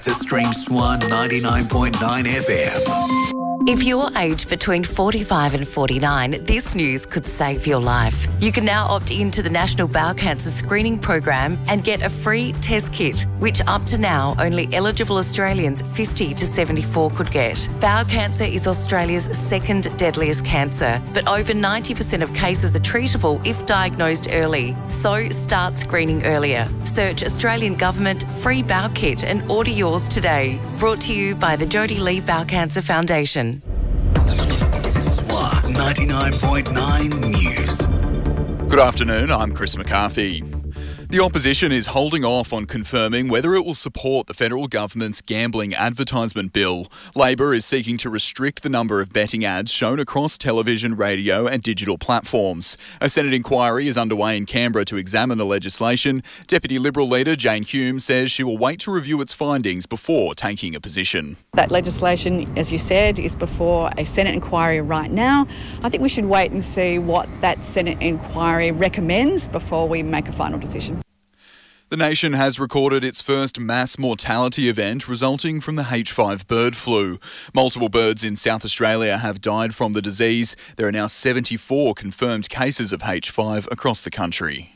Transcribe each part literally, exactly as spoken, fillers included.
to stream Swan ninety-nine point nine F M. If you're aged between forty-five and forty-nine, this news could save your life. You can now opt into the National Bowel Cancer Screening Program and get a free test kit, which up to now only eligible Australians fifty to seventy-four could get. Bowel cancer is Australia's second deadliest cancer, but over ninety percent of cases are treatable if diagnosed early. So start screening earlier. Search Australian Government Free Bowel Kit and order yours today. Brought to you by the Jodie Lee Bowel Cancer Foundation. Swan ninety-nine point nine News. Good afternoon, I'm Chris McCarthy. The opposition is holding off on confirming whether it will support the federal government's gambling advertisement bill. Labor is seeking to restrict the number of betting ads shown across television, radio and digital platforms. A Senate inquiry is underway in Canberra to examine the legislation. Deputy Liberal leader Jane Hume says she will wait to review its findings before taking a position. That legislation, as you said, is before a Senate inquiry right now. I think we should wait and see what that Senate inquiry recommends before we make a final decision. The nation has recorded its first mass mortality event resulting from the H five bird flu. Multiple birds in South Australia have died from the disease. There are now seventy-four confirmed cases of H five across the country.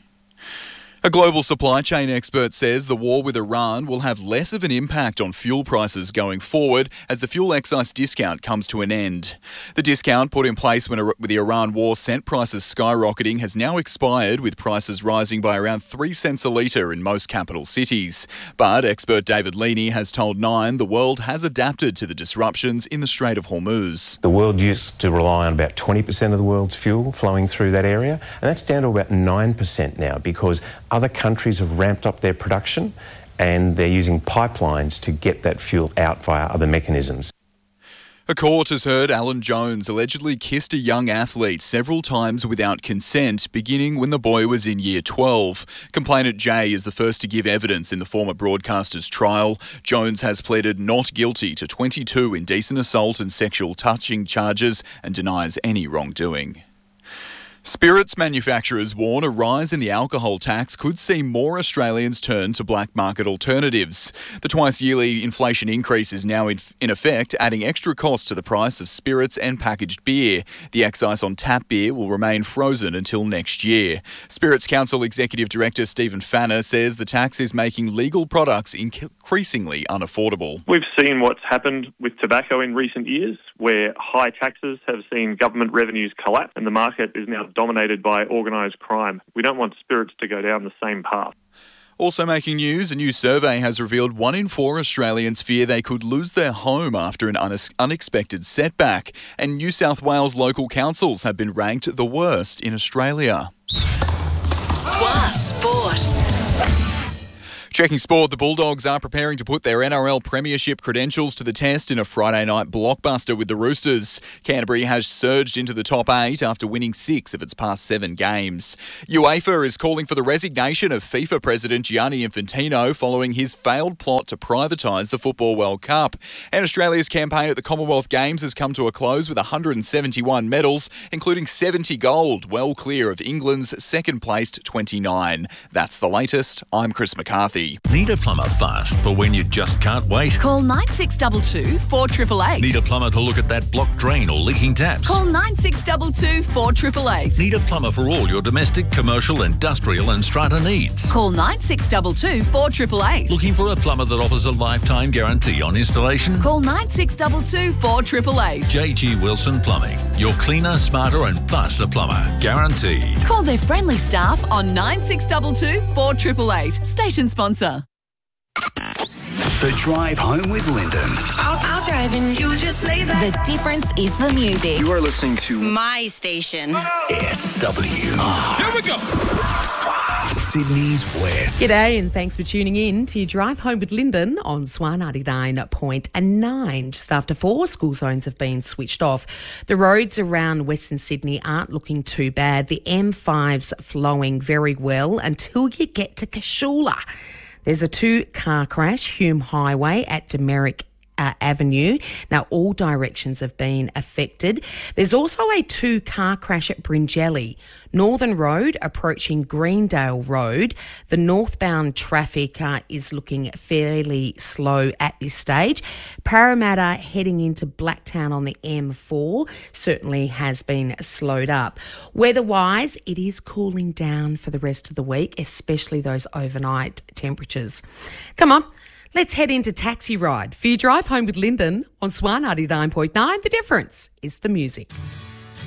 A global supply chain expert says the war with Iran will have less of an impact on fuel prices going forward as the fuel excise discount comes to an end. The discount put in place when the Iran war sent prices skyrocketing has now expired, with prices rising by around three cents a litre in most capital cities. But expert David Leaney has told Nine the world has adapted to the disruptions in the Strait of Hormuz. The world used to rely on about twenty percent of the world's fuel flowing through that area, and that's down to about nine percent now because other countries have ramped up their production and they're using pipelines to get that fuel out via other mechanisms. A court has heard Alan Jones allegedly kissed a young athlete several times without consent, beginning when the boy was in year twelve. Complainant Jay is the first to give evidence in the former broadcaster's trial. Jones has pleaded not guilty to twenty-two indecent assault and sexual touching charges and denies any wrongdoing. Spirits manufacturers warn a rise in the alcohol tax could see more Australians turn to black market alternatives. The twice-yearly inflation increase is now in, in effect, adding extra cost to the price of spirits and packaged beer. The excise on tap beer will remain frozen until next year. Spirits Council Executive Director Stephen Fanner says the tax is making legal products increasingly unaffordable. We've seen what's happened with tobacco in recent years, where high taxes have seen government revenues collapse and the market is now dominated by organised crime. We don't want spirits to go down the same path. Also making news, a new survey has revealed one in four Australians fear they could lose their home after an unex- unexpected setback. And New South Wales local councils have been ranked the worst in Australia. Swan Sport. Checking sport, the Bulldogs are preparing to put their N R L premiership credentials to the test in a Friday night blockbuster with the Roosters. Canterbury has surged into the top eight after winning six of its past seven games. UEFA is calling for the resignation of FIFA President Gianni Infantino following his failed plot to privatise the Football World Cup. And Australia's campaign at the Commonwealth Games has come to a close with one hundred seventy-one medals, including seventy gold, well clear of England's second-placed twenty-nine. That's the latest. I'm Chris McCarthy. Need a plumber fast for when you just can't wait? Call nine six two two, four eight eight eight. Need a plumber to look at that blocked drain or leaking taps? Call nine six two two, four eight eight eight. Need a plumber for all your domestic, commercial, industrial and strata needs? Call nine six two two, four eight eight eight. Looking for a plumber that offers a lifetime guarantee on installation? Call nine six two two, four eight eight eight. J G Wilson Plumbing. Your cleaner, smarter and faster plumber. Guaranteed. Call their friendly staff on nine six two two, four eight eight eight. Station sponsor. The Drive Home with Lyndon. I'll, I'll drive and you just lay back. The difference is the music. You are listening to My station. S W R. Here we go. Sydney's West. G'day and thanks for tuning in to your Drive Home with Lyndon on Swan ninety-nine point nine. Just after four, school zones have been switched off. The roads around Western Sydney aren't looking too bad. The M five's flowing very well until you get to Cashoola. There's a two-car crash, Hume Highway at Demeric uh, Avenue. Now, all directions have been affected. There's also a two-car crash at Bringelly. Northern Road approaching Greendale Road. The northbound traffic uh, is looking fairly slow at this stage. Parramatta heading into Blacktown on the M four certainly has been slowed up. Weather-wise, it is cooling down for the rest of the week, especially those overnight temperatures. Come on, let's head into Taxi Ride for your drive home with Lyndon on Swan ninety-nine point nine. The difference is the music.